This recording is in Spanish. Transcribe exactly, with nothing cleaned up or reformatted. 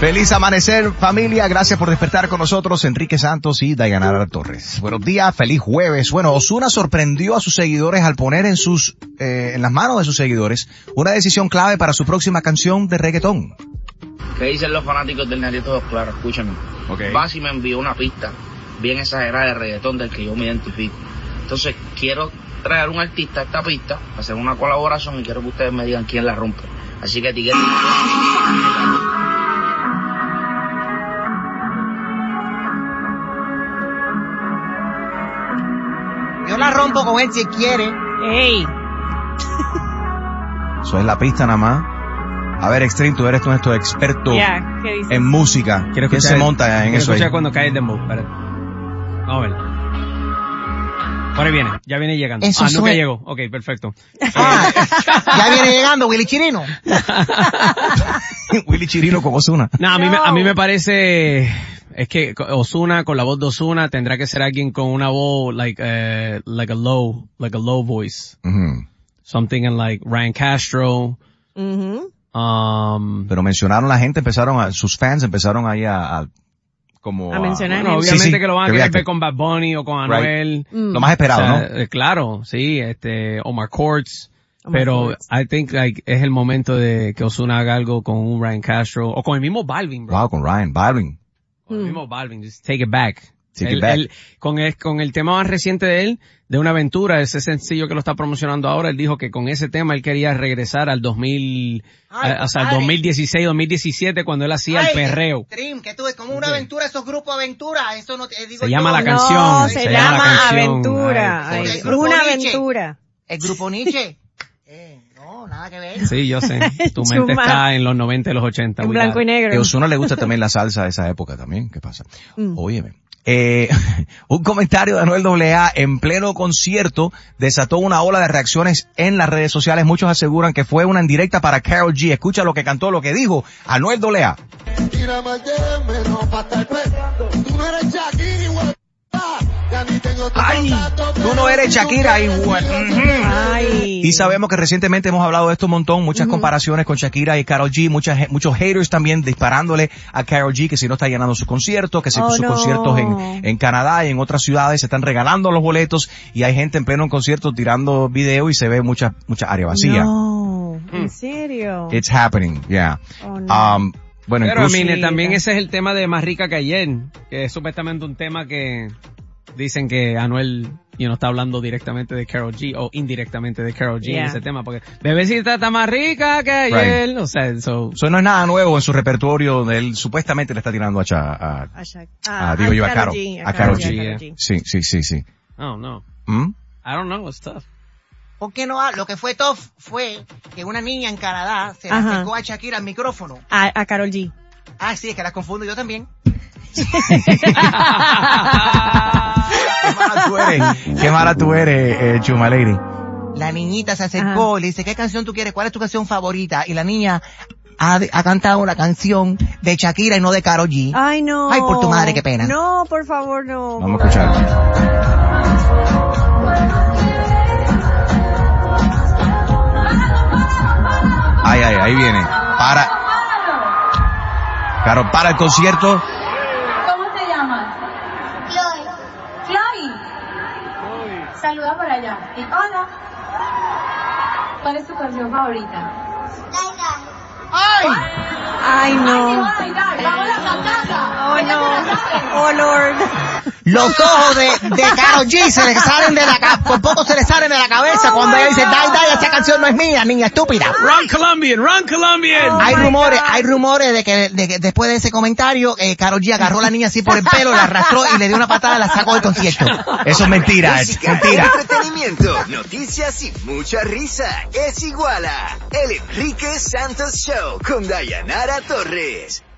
Feliz amanecer, familia. Gracias por despertar con nosotros, Enrique Santos y Dayanara Torres. Buenos días, feliz jueves. Bueno, Ozuna sorprendió a sus seguidores al poner en sus, eh, en las manos de sus seguidores una decisión clave para su próxima canción de reggaetón. ¿Qué dicen los fanáticos del Negrito Dos Claros? Escúchame. Okay. Basi me envió una pista bien exagerada de reggaetón del que yo me identifico. Entonces, quiero traer un artista a esta pista, hacer una colaboración y quiero que ustedes me digan quién la rompe. Así que etiqueten. Yo la rompo con él si quiere. ¡Ey! Eso es la pista nada más. A ver, Extreme, tú eres nuestro experto Yeah, ¿qué dices? en música. Quiero ¿Qué escuchar- se monta en quiero eso ahí? escuchar cuando cae el dembow. Espérate. Vamos a ver. Por ahí viene, ya viene llegando. Eso ah, nunca suena- llegó. Ok, perfecto. Ah, ya viene llegando Willy Chirino. Willy Chirino con Ozuna. No, a mí, me, a mí me parece, es que Ozuna, con la voz de Ozuna, tendrá que ser alguien con una voz, like, uh, like a low, like a low voice. Ujú. Something in like Ryan Castro. Ujú. Um, Pero mencionaron la gente, empezaron a, sus fans empezaron ahí a, a como A mencionar. bueno, Sí, obviamente sí, que lo van a que querer reacte. ver con Bad Bunny o con Anuel. Mm. lo más esperado, O sea, ¿no? eh, Claro, sí, este, Omar Courtz. Omar Pero Courtz. I think like es el momento de que Ozuna haga algo con un Ryan Castro o con el mismo Balvin, bro. Wow, con Ryan, Balvin. Con el mismo Balvin, just take it back. Take Él- it back. él- con el, con el tema más reciente de él, de Una Aventura, ese sencillo que lo está promocionando ahora, él dijo que con ese tema él quería regresar al dos mil, Ay, a- o sea, al compadre. dos mil dieciséis, dos mil diecisiete, cuando él hacía el Ay, perreo. Trim, que tú es como una aventura, esos grupos aventura, eso no te digo Se llama yo. la canción. No, se, se llama, llama la canción. Aventura. Ay, Ay, por es favor. una Nietzsche. aventura. El grupo Nietzsche. Eh, no, nada que ver. Sí, yo sé. Tu mente Chuma. está en los noventa y los ochenta. En we blanco got y it. A negro. Ozuna le gusta también la salsa de esa época también. ¿Qué pasa? Mm. Óyeme. Eh, un comentario de Anuel A A en pleno concierto desató una ola de reacciones en las redes sociales. Muchos aseguran que fue una indirecta para Karol G. Escucha lo que cantó, lo que dijo Anuel A A. Ay, tú no eres Shakira, igual. Ay. Y sabemos que recientemente hemos hablado de esto un montón, muchas comparaciones con Shakira y Karol G, muchas, ge- muchos haters también disparándole a Karol G que si no está llenando sus conciertos, que si Oh, sus no. conciertos en, en Canadá y en otras ciudades se están regalando los boletos y hay gente en pleno concierto tirando video y se ve mucha, mucha área vacía. No, ¿en serio? It's happening, yeah. Oh, no. Um, bueno, Pero incluso, mire, Sí, también ya. ese es el tema de Más Rica que Ayer, que es supuestamente un tema que dicen que Anuel you know, está hablando directamente de Karol G o indirectamente de Karol G en Yeah. ese tema, porque Bebecita está más rica que ayer, o sea, so, eso no es nada nuevo en su repertorio donde él supuestamente le está tirando a, Cha- a, A Shak- Ah, a- digo yo, a Karol Karol. G, A Karol G, G, a yeah. G. sí, sí, sí, sí. oh no, ¿Mm? I don't know, it's tough. ¿Por qué no? Lo que fue tough fue que una niña en Canadá se le Ajá. acercó a Shakira al micrófono. A, a Karol G. Ah, sí, es que las confundo yo también. Qué mala tú eres, qué mala tú eres, eh, Chuma Lady. La niñita se acercó y le dice, ¿qué canción tú quieres? ¿Cuál es tu canción favorita? Y la niña ha, ha cantado una canción de Shakira y no de Karol G. Ay, no. Ay, por tu madre, qué pena. No, por favor, no. Vamos a escuchar. Ay, ay, ahí viene. Para. Claro, para el concierto. ¿Cómo te llamas? Chloe. Chloe. Saluda por allá. Y hola. ¿Cuál es tu canción favorita? ¡Ay! Ay, no. Vamos a la casa. Oh, no. Oh, Lord. Los ojos de, de Karol G se le salen de la cabeza, por poco se le salen de la cabeza Oh, cuando my ella dice, God. dai, dai, esta canción no es mía, niña estúpida. Run Colombian, run Colombian. Oh, Hay my rumores, God. hay rumores de que, de que después de ese comentario, eh, Karol G agarró a la niña así por el pelo, la arrastró y le dio una patada, la sacó del concierto. Eso es mentira, es Música, mentira. entretenimiento, noticias y mucha risa. Es igual a El Enrique Santos Show con Dayanara Torres.